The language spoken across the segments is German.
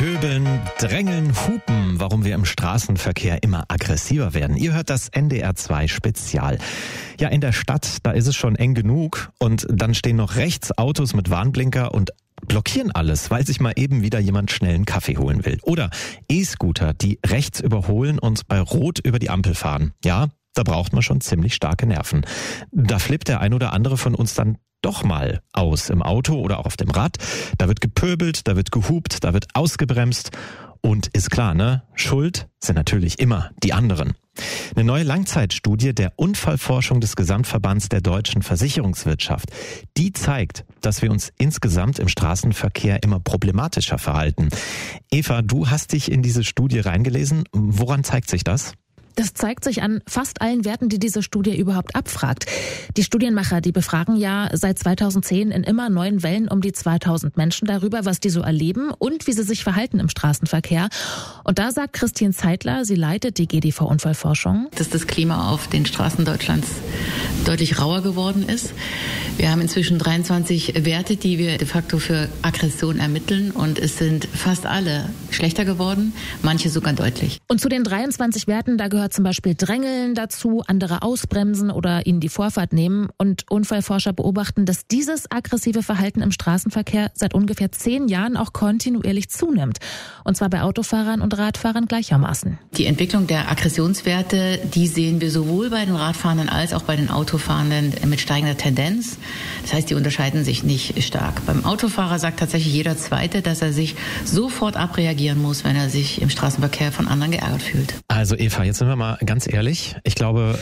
Pöbeln, Drängeln, Hupen, warum wir im Straßenverkehr immer aggressiver werden. Ihr hört das NDR 2 Spezial. Ja, in der Stadt, da ist es schon eng genug und dann stehen noch rechts Autos mit Warnblinker und blockieren alles, weil sich mal eben wieder jemand schnell einen Kaffee holen will. Oder E-Scooter, die rechts überholen und bei Rot über die Ampel fahren. Ja, da braucht man schon ziemlich starke Nerven. Da flippt der ein oder andere von uns dann doch mal aus im Auto oder auch auf dem Rad. Da wird gepöbelt, da wird gehupt, da wird ausgebremst. Und ist klar, ne? Schuld sind natürlich immer die anderen. Eine neue Langzeitstudie der Unfallforschung des Gesamtverbands der deutschen Versicherungswirtschaft, die zeigt, dass wir uns insgesamt im Straßenverkehr immer problematischer verhalten. Eva, du hast dich in diese Studie reingelesen. Woran zeigt sich das? Das zeigt sich an fast allen Werten, die diese Studie überhaupt abfragt. Die Studienmacher, die befragen ja seit 2010 in immer neuen Wellen um die 2000 Menschen darüber, was die so erleben und wie sie sich verhalten im Straßenverkehr. Und da sagt Christine Zeitler, sie leitet die GDV Unfallforschung, dass das Klima auf den Straßen Deutschlands deutlich rauer geworden ist. Wir haben inzwischen 23 Werte, die wir de facto für Aggression ermitteln, und es sind fast alle schlechter geworden, manche sogar deutlich. Und zu den 23 Werten, da gehört zum Beispiel Drängeln dazu, andere ausbremsen oder ihnen die Vorfahrt nehmen. Und Unfallforscher beobachten, dass dieses aggressive Verhalten im Straßenverkehr seit ungefähr 10 Jahren auch kontinuierlich zunimmt. Und zwar bei Autofahrern und Radfahrern gleichermaßen. Die Entwicklung der Aggressionswerte, die sehen wir sowohl bei den Radfahrenden als auch bei den Autofahrenden mit steigender Tendenz. Das heißt, die unterscheiden sich nicht stark. Beim Autofahrer sagt tatsächlich jeder Zweite, dass er sich sofort abreagieren muss, wenn er sich im Straßenverkehr von anderen geärgert fühlt. Also Eva, jetzt sind wir mal ganz ehrlich. Ich glaube,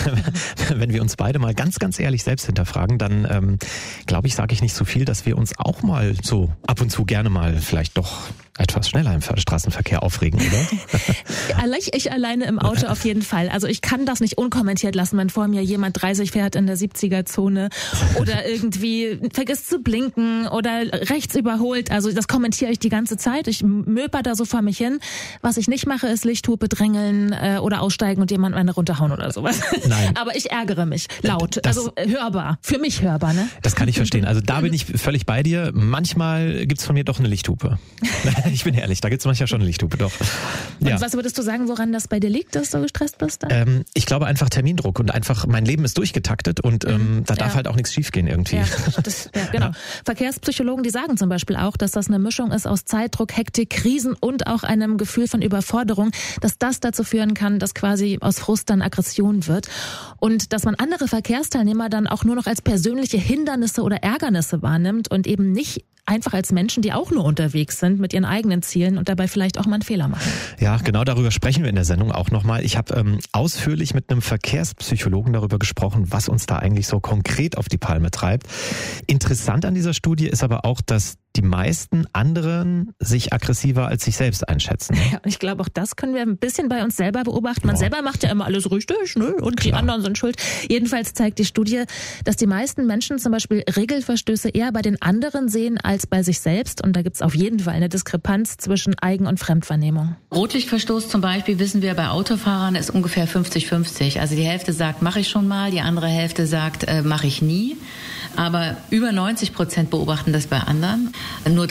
wenn wir uns beide mal ganz, ganz ehrlich selbst hinterfragen, dann glaube ich, sage ich nicht so viel, dass wir uns auch mal so ab und zu gerne mal vielleicht doch etwas schneller im Straßenverkehr aufregen, oder? Ich alleine im Auto auf jeden Fall. Also ich kann das nicht unkommentiert lassen, wenn vor mir jemand 30 fährt in der 70er-Zone oder irgendwie vergisst zu blinken oder rechts überholt. Also das kommentiere ich die ganze Zeit. Ich möper da so vor mich hin. Was ich nicht mache, ist Lichthupe, drängeln oder aussteigen und jemanden eine runterhauen oder sowas. Nein. Aber ich ärgere mich laut. Also hörbar. Für mich hörbar, ne? Das kann ich verstehen. Also da bin ich völlig bei dir. Manchmal gibt's von mir doch eine Lichthupe. Ich bin ehrlich, da gibt's manchmal schon eine Lichthupe, doch. Ja. Und was würdest du sagen, woran das bei dir liegt, dass du gestresst bist? Ich glaube einfach Termindruck und einfach mein Leben ist durchgetaktet und da darf halt auch nichts schiefgehen irgendwie. Ja, genau. Ja. Verkehrspsychologen, die sagen zum Beispiel auch, dass das eine Mischung ist aus Zeitdruck, Hektik, Krisen und auch einem Gefühl von Überforderung, dass das dazu führen kann, dass quasi aus Frust dann Aggression wird und dass man andere Verkehrsteilnehmer dann auch nur noch als persönliche Hindernisse oder Ärgernisse wahrnimmt und eben nicht einfach als Menschen, die auch nur unterwegs sind mit ihren eigenen Zielen und dabei vielleicht auch mal einen Fehler machen. Ja, genau darüber sprechen wir in der Sendung auch nochmal. Ich habe ausführlich mit einem Verkehrspsychologen darüber gesprochen, was uns da eigentlich so konkret auf die Palme treibt. Interessant an dieser Studie ist aber auch, dass die meisten anderen sich aggressiver als sich selbst einschätzen. Ja, ich glaube, auch das können wir ein bisschen bei uns selber beobachten. Man selber macht ja immer alles richtig, ne? Und klar, die anderen sind schuld. Jedenfalls zeigt die Studie, dass die meisten Menschen zum Beispiel Regelverstöße eher bei den anderen sehen als bei sich selbst. Und da gibt es auf jeden Fall eine Diskrepanz zwischen Eigen- und Fremdwahrnehmung. Rotlichtverstoß zum Beispiel, wissen wir, bei Autofahrern ist ungefähr 50-50. Also die Hälfte sagt, mache ich schon mal, die andere Hälfte sagt, mache ich nie. Aber über 90% beobachten das bei anderen. Nur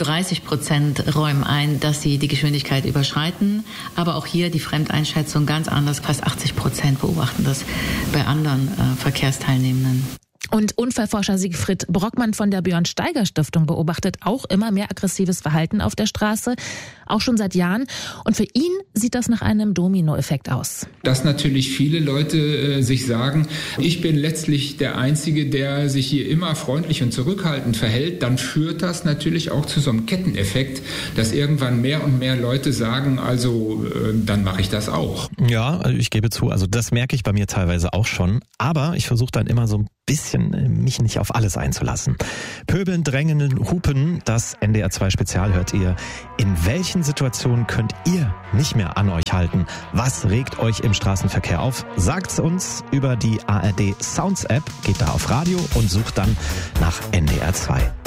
30% räumen ein, dass sie die Geschwindigkeit überschreiten. Aber auch hier die Fremdeinschätzung ganz anders. Fast 80% beobachten das bei anderen Verkehrsteilnehmenden. Und Unfallforscher Siegfried Brockmann von der Björn-Steiger-Stiftung beobachtet auch immer mehr aggressives Verhalten auf der Straße, auch schon seit Jahren. Und für ihn sieht das nach einem Dominoeffekt aus. Dass natürlich viele Leute sich sagen, ich bin letztlich der Einzige, der sich hier immer freundlich und zurückhaltend verhält, dann führt das natürlich auch zu so einem Ketteneffekt, dass irgendwann mehr und mehr Leute sagen, also dann mache ich das auch. Ja, also ich gebe zu, also das merke ich bei mir teilweise auch schon. Aber ich versuche dann immer so ein bisschen mich nicht auf alles einzulassen. Pöbeln, drängeln, hupen, das NDR 2 Spezial hört ihr. In welchen Situationen könnt ihr nicht mehr an euch halten? Was regt euch im Straßenverkehr auf? Sagt's uns über die ARD Sounds App, geht da auf Radio und sucht dann nach NDR 2.